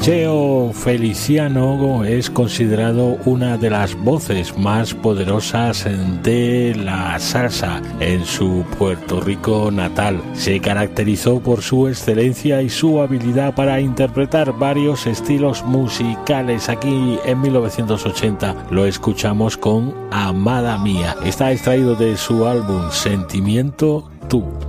Cheo Feliciano es considerado una de las voces más poderosas de la salsa en su Puerto Rico natal. Se caracterizó por su excelencia y su habilidad para interpretar varios estilos musicales. Aquí en 1980 lo escuchamos con Amada Mía. Está extraído de su álbum Sentimiento Tú.